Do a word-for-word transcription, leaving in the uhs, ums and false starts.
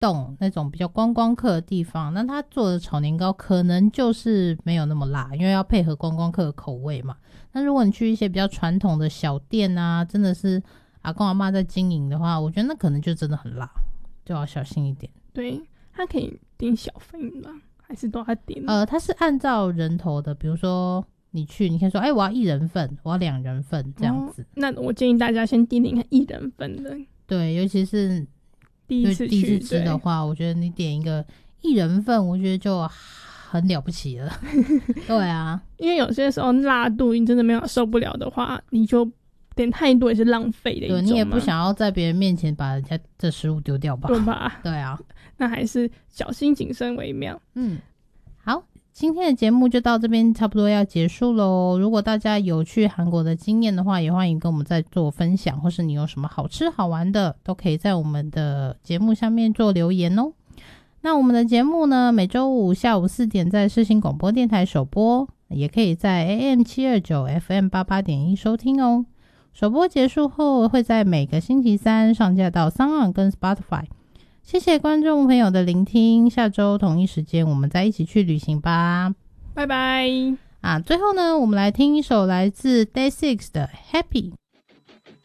洞那种比较观光客的地方，那他做的炒年糕可能就是没有那么辣，因为要配合观光客的口味嘛。那如果你去一些比较传统的小店啊，真的是阿公阿嬷在经营的话，我觉得那可能就真的很辣，就要小心一点。 对，他可以点小份吧，还是都要点？ 呃，他是按照人头的，比如说你去，你可以说，哎、欸，我要一人份，我要两人份这样子、哦。 那我建议大家先点点看一人份的。 对，尤其是第一次第一次吃的话，我觉得你点一个一人份，我觉得就很了不起了。对啊， 因为有些时候辣度你真的没有受不了的话，你就点太多也是浪费的一种嘛。 对，你也不想要在别人面前把人家这食物丢掉吧？ 对吧？ 对啊， 那还是小心谨慎为妙。 嗯，好，今天的节目就到这边差不多要结束咯。如果大家有去韩国的经验的话，也欢迎跟我们再做分享，或是你有什么好吃好玩的，都可以在我们的节目下面做留言哦。那我们的节目呢，每周五下午四点在世新广播电台首播，也可以在 A M 七二九 F M 八八点一 收听哦。首播结束后会在每个星期三上架到 SoundOn 跟 Spotify。谢谢观众朋友的聆听，下周同一时间我们再一起去旅行吧， 拜拜。 啊，最后呢，我们来听一首来自 Day Six 的 Happy。